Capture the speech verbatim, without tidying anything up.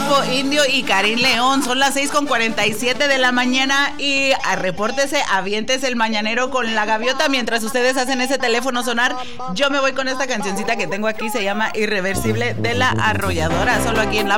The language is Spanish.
Grupo Indio y Karim León. Son las seis con cuarenta y siete de la mañana y a, repórtese, aviéntese el mañanero con la gaviota mientras ustedes hacen ese teléfono sonar. Yo me voy con esta cancioncita que tengo aquí, se llama Irreversible de La Arrolladora, solo aquí en La